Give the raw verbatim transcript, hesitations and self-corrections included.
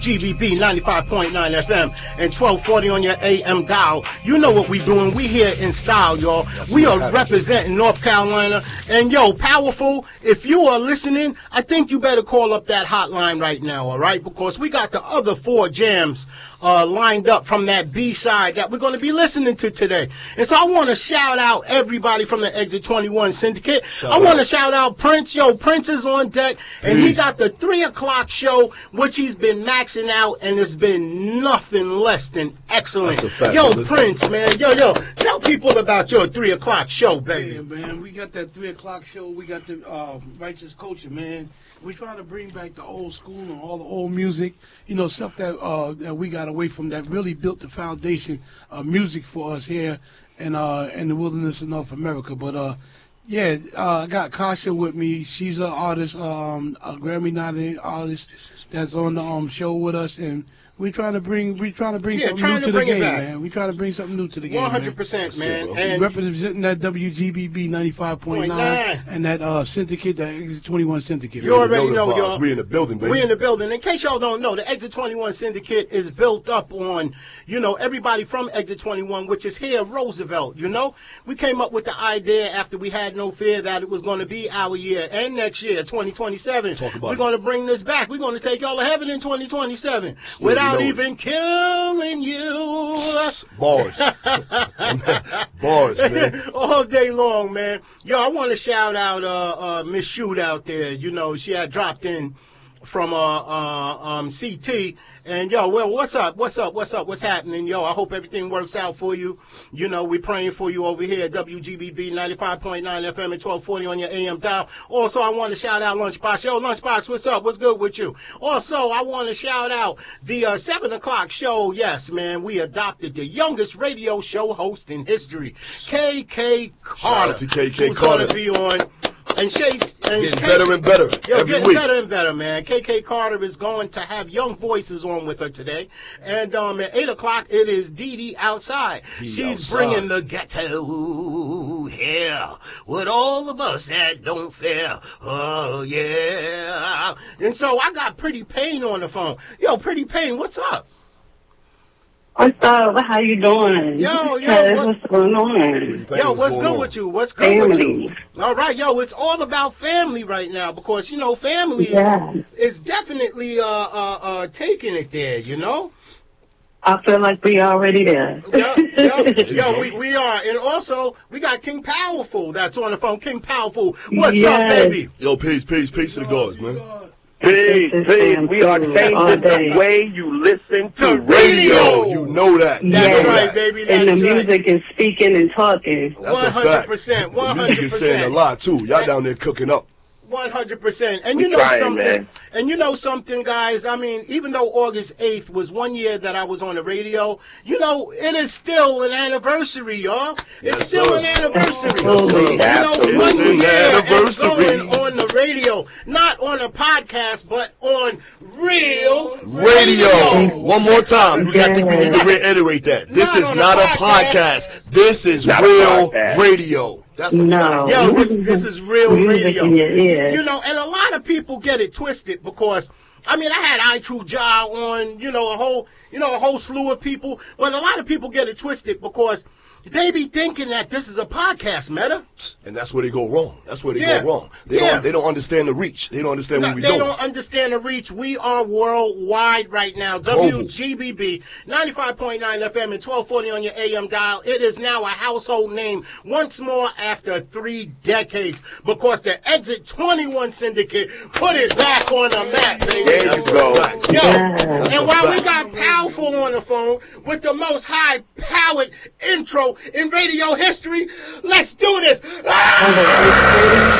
G B B ninety-five point nine F M and twelve forty on your A M dial. You know what we doing. We here in style, y'all. That's we are representing North Carolina. And, yo, Powerful, if you are listening, I think you better call up that hotline right now, all right? Because we got the other four jams uh, lined up from that B-side that we're going to be listening to today. And so I want to shout out everybody from the Exit twenty-one Syndicate. Shout I want to shout out Prince. Yo, Prince is on deck. And Peace. He got the three o'clock show, which he's been maxing out, and it's been nothing less than excellent. Fact, yo, brother. Prince, man. Yo, yo, tell people about your three o'clock show, baby. Yeah, man. We got that three o'clock show. We got the uh, Righteous Culture, man. We're trying to bring back the old school and all the old music, you know, stuff that uh, that we got away from that really built the foundation of music for us here in, uh, in the wilderness of North America. But, uh, yeah, uh, I got Kasha with me. She's an artist, um, a Grammy-nominated artist that's on the um, show with us, and we're trying to bring we trying to bring yeah, something new to, to the game, man. We're trying to bring something new to the game, one hundred percent, man. man. And representing that W G B B ninety-five point nine and that uh, syndicate, that Exit twenty-one Syndicate. You already know, y'all. We in the building, baby. We in the building. In case y'all don't know, the Exit twenty-one Syndicate is built up on, you know, everybody from Exit twenty-one, which is here, Roosevelt, you know. We came up with the idea after we had no fear that it was going to be our year and next year, twenty twenty-seven. We're going to bring this back. We're going to take y'all to heaven in twenty twenty-seven without even killing you. Bars. Bars, man. All day long, man. Yo, I want to shout out uh, uh, Miss Shoot out there. You know, she had dropped in from uh, uh, um, C T. And, yo, well, what's up? What's up? What's up? What's happening? Yo, I hope everything works out for you. You know, we're praying for you over here at W G B B ninety-five point nine F M and twelve forty on your A M dial. Also, I want to shout out Lunchbox. Yo, Lunchbox, what's up? What's good with you? Also, I want to shout out the uh, seven o'clock show. Yes, man, we adopted the youngest radio show host in history, K K Carter. Shout out to K K Carter. Who's going to be on. And Shay, and getting K- better and better. Yo, every getting week. better and better, man. K K Carter is going to have young voices on with her today. And um, at eight o'clock, it is Dee Dee outside. Dee She's outside. Bringing the ghetto here with all of us that don't fare. Oh, yeah. And so I got Pretty Pain on the phone. Yo, Pretty Pain, what's up? What's up? How you doing? Yo, yo, what, what's going on? Yo, what's good with you? What's good family. with you? All right, yo, it's all about family right now because, you know, family is, yeah. is definitely uh, uh, uh, taking it there, you know? I feel like we already there. Yo, yo, yo we, we are. And also, we got King Powerful that's on the phone. King Powerful, what's yes. up, baby? Yo, peace, peace, peace to the gods, man. Peace, peace. We are changing the way you listen to, to radio. You know that. That's yes. right, baby. That's and the right. music is speaking and talking. That's one hundred percent. one hundred percent. The music is saying a lot, too. Y'all down there cooking up. one hundred percent. And you we know trying, something, man. and you know something, guys, I mean, even though August eighth was one year that I was on the radio, you know, it is still an anniversary, y'all. Yes, it's still sir. an anniversary. Absolutely. You know, Absolutely. one It's an year anniversary. is going on the radio, not on a podcast, but on real radio. radio. One more time. We got to, we need to reiterate that. This Not is on not a a podcast. podcast. This is Not a real podcast. radio. That's a No. fact. Yo, this, this is real Music radio. in your ears. You know, and a lot of people get it twisted because, I mean, I had I True Ja on, you know, a whole, you know, a whole slew of people, but a lot of people get it twisted because they be thinking that this is a podcast, Meta. And that's where they go wrong. That's where they Yeah. go wrong. They Yeah. don't. They don't understand the reach. They don't understand No, what we they doing. don't understand the reach. We are worldwide right now. W G B B, ninety-five point nine F M and twelve forty on your A M dial. It is now a household name once more after three decades because the Exit twenty-one Syndicate put it back on the map, baby. There you go. Yo, and while we got Powerful on the phone with the most high-powered intro in radio history, let's do this. Ah!